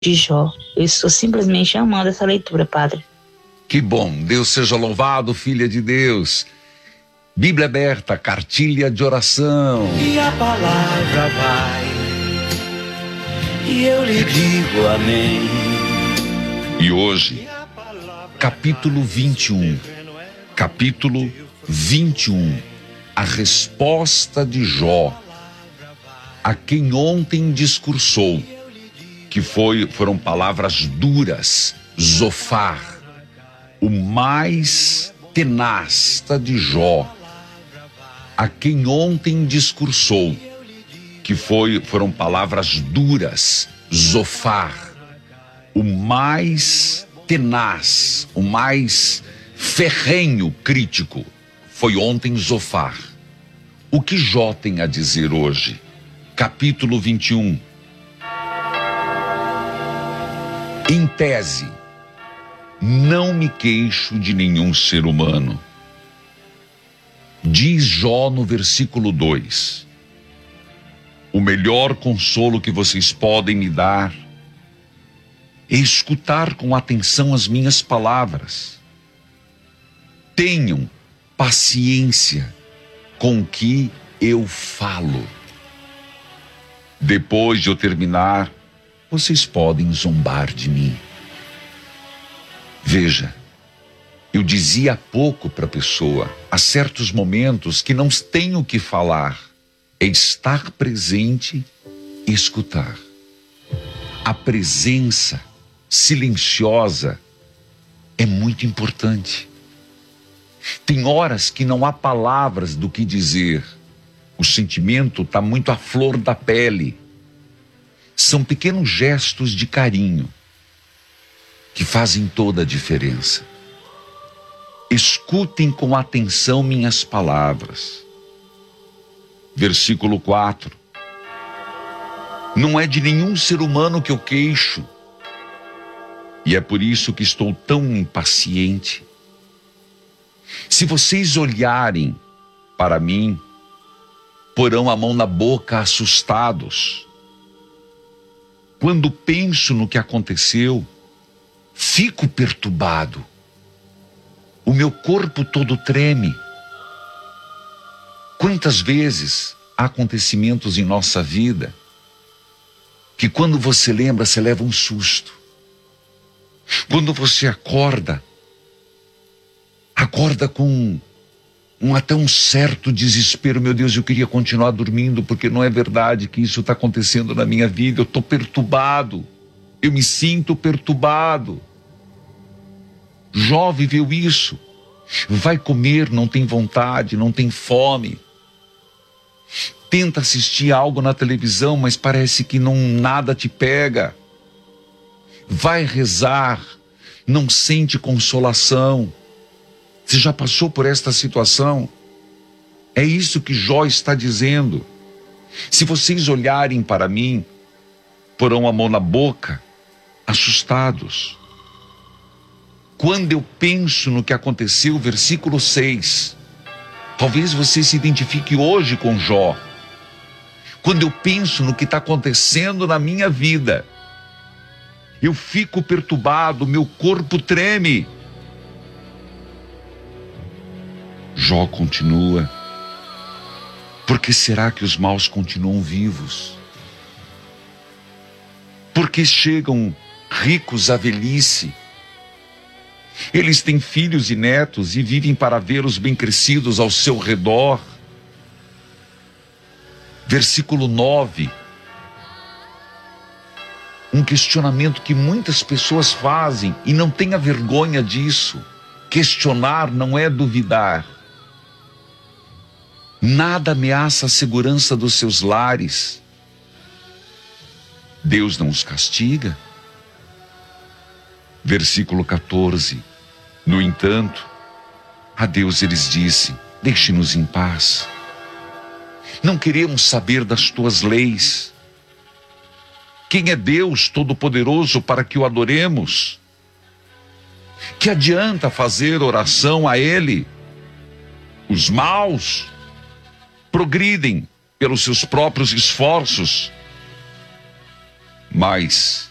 de Jó. Eu estou simplesmente amando essa leitura, Padre. Que bom, Deus seja louvado, filha de Deus. Bíblia aberta, cartilha de oração. E a palavra vai, e eu lhe digo amém. E hoje, capítulo 21. Capítulo 21. A resposta de Jó, a quem ontem discursou, que foram palavras duras, Zofar, o mais tenaz de Jó, a quem ontem discursou, que foram palavras duras, Zofar, o mais tenaz, o mais ferrenho crítico, foi ontem Zofar. O que Jó tem a dizer hoje? Capítulo 21. Em tese, não me queixo de nenhum ser humano. Diz Jó no versículo 2. O melhor consolo que vocês podem me dar é escutar com atenção as minhas palavras. Tenham paciência com o que eu falo. Depois de eu terminar, vocês podem zombar de mim. Veja, eu dizia há pouco para a pessoa, há certos momentos que não tenho o que falar, é estar presente e escutar. A presença silenciosa é muito importante. Tem horas que não há palavras do que dizer. O sentimento está muito à flor da pele. São pequenos gestos de carinho que fazem toda a diferença. Escutem com atenção minhas palavras. Versículo 4. Não é de nenhum ser humano que eu queixo, e é por isso que estou tão impaciente. Se vocês olharem para mim, porão a mão na boca assustados. Quando penso no que aconteceu, fico perturbado. O meu corpo todo treme. Quantas vezes há acontecimentos em nossa vida que quando você lembra, você leva um susto. Quando você acorda com até um certo desespero. Meu Deus, eu queria continuar dormindo, porque não é verdade que isso está acontecendo na minha vida. Eu estou perturbado, eu me sinto perturbado. Jó viveu isso. Vai comer, não tem vontade, não tem fome. Tenta assistir algo na televisão, mas parece que nada te pega. Vai rezar, não sente consolação. Você já passou por esta situação? É isso que Jó está dizendo. Se vocês olharem para mim, porão a mão na boca, assustados. Quando eu penso no que aconteceu, versículo 6, talvez você se identifique hoje com Jó. Quando eu penso no que está acontecendo na minha vida, eu fico perturbado, meu corpo treme. Jó continua. Por que será que os maus continuam vivos? Por que chegam ricos à velhice? Eles têm filhos e netos e vivem para ver os bem-crescidos ao seu redor. Versículo 9. Um questionamento que muitas pessoas fazem e não tenha vergonha disso. Questionar não é duvidar. Nada ameaça a segurança dos seus lares. Deus não os castiga. Versículo 14. No entanto, a Deus eles dizem: deixe-nos em paz. Não queremos saber das tuas leis. Quem é Deus Todo-Poderoso para que o adoremos? Que adianta fazer oração a Ele? Os maus progridem pelos seus próprios esforços, mas